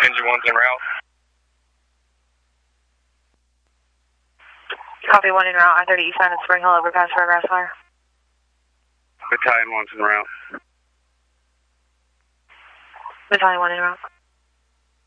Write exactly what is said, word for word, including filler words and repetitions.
Engine one's en route. Copy one en route, I thirty East Side and Spring Hill overpass for a grass fire. Battalion one's en route. Battalion one en route.